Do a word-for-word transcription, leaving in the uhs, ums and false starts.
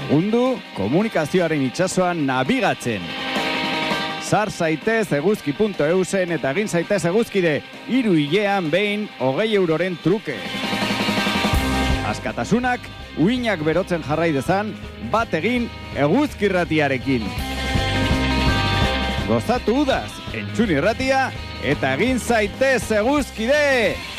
Segundu, komunikazioaren itsasoan nabigatzen. Sar zaitez eguzki puntu eusen eta egin zaitez eguzkide hiru hilean behin hogei euroren truke. Askatasunak uinak berotzen jarrai dezan, bat egin eguzki irratiarekin. Gozatu udaz, entzun irratia eta egin zaitez eguzkide!